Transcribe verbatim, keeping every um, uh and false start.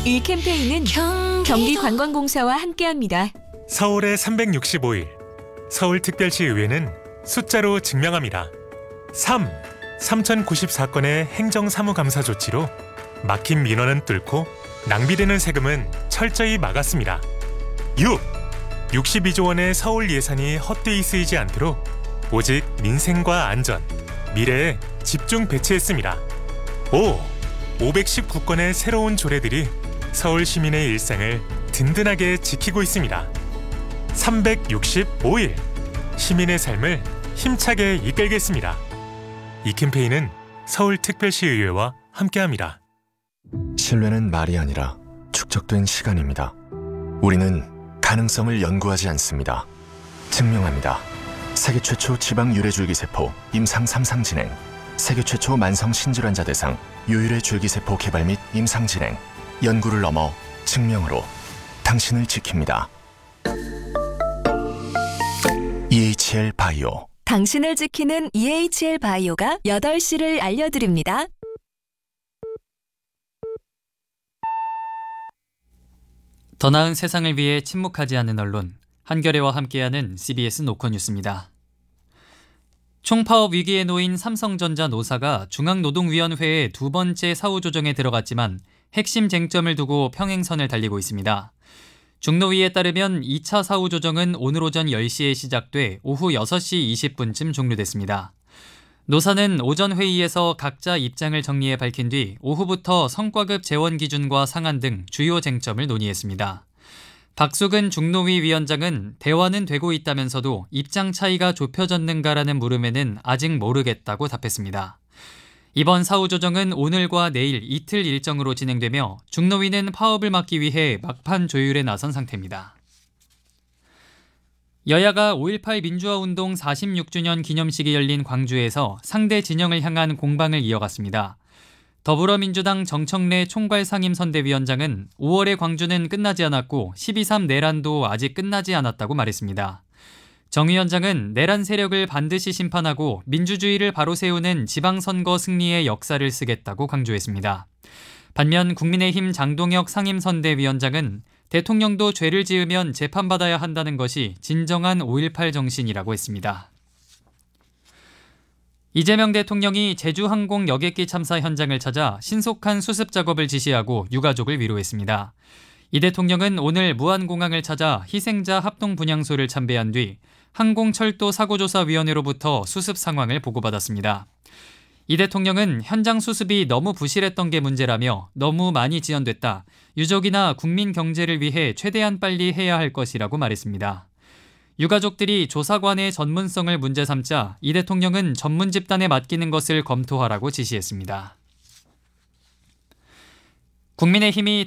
이 캠페인은 경기관광공사와 함께합니다. 서울의 삼백육십오 일, 서울특별시의회는 숫자로 증명합니다. 삼. 삼천구십사 건의 행정사무감사 조치로 막힌 민원은 뚫고 낭비되는 세금은 철저히 막았습니다. 육. 육십이조 원의 서울 예산이 헛되이 쓰이지 않도록 오직 민생과 안전, 미래에 집중 배치했습니다. 오. 오백십구 건의 새로운 조례들이 서울 시민의 일상을 든든하게 지키고 있습니다. 삼백육십오 일, 시민의 삶을 힘차게 이끌겠습니다. 이 캠페인은 서울특별시의회와 함께합니다. 신뢰는 말이 아니라 축적된 시간입니다. 우리는 가능성을 연구하지 않습니다. 증명합니다. 세계 최초 지방 유래줄기세포 임상 삼 상 진행, 세계 최초 만성 신질환자 대상 유유래 줄기세포 개발 및 임상 진행, 연구를 넘어 증명으로 당신을 지킵니다. 이에이치엘 바이오. 당신을 지키는 이에이치엘 바이오가 여덟 시를 알려드립니다. 더 나은 세상을 위해 침묵하지 않는 언론, 한겨레와 함께하는 씨비에스 노컷뉴스입니다. 총파업 위기에 놓인 삼성전자 노사가 중앙노동위원회의 두 번째 사후 조정에 들어갔지만 핵심 쟁점을 두고 평행선을 달리고 있습니다. 중노위에 따르면 이 차 사후 조정은 오늘 오전 열 시에 시작돼 오후 여섯 시 이십 분쯤 종료됐습니다. 노사는 오전 회의에서 각자 입장을 정리해 밝힌 뒤 오후부터 성과급 재원 기준과 상한 등 주요 쟁점을 논의했습니다. 박수근 중노위 위원장은 대화는 되고 있다면서도 입장 차이가 좁혀졌는가라는 물음에는 아직 모르겠다고 답했습니다. 이번 사후 조정은 오늘과 내일 이틀 일정으로 진행되며 중노위는 파업을 막기 위해 막판 조율에 나선 상태입니다. 여야가 오일팔 민주화운동 사십육 주년 기념식이 열린 광주에서 상대 진영을 향한 공방을 이어갔습니다. 더불어민주당 정청래 총괄상임선대위원장은 오월의 광주는 끝나지 않았고 십이 삼 내란도 아직 끝나지 않았다고 말했습니다. 정 위원장은 내란 세력을 반드시 심판하고 민주주의를 바로 세우는 지방선거 승리의 역사를 쓰겠다고 강조했습니다. 반면 국민의힘 장동혁 상임선대위원장은 대통령도 죄를 지으면 재판받아야 한다는 것이 진정한 오일팔 정신이라고 했습니다. 이재명 대통령이 제주항공 여객기 참사 현장을 찾아 신속한 수습 작업을 지시하고 유가족을 위로했습니다. 이 대통령은 오늘 무안공항을 찾아 희생자 합동분향소를 참배한 뒤 항공철도사고조사위원회로부터 수습 상황을 보고받았습니다. 이 대통령은 현장 수습이 너무 부실했던 게 문제라며 너무 많이 지연됐다. 유족이나 국민 경제를 위해 최대한 빨리 해야 할 것이라고 말했습니다. 유가족들이 조사관의 전문성을 문제 삼자 이 대통령은 전문 집단에 맡기는 것을 검토하라고 지시했습니다. 국민의힘이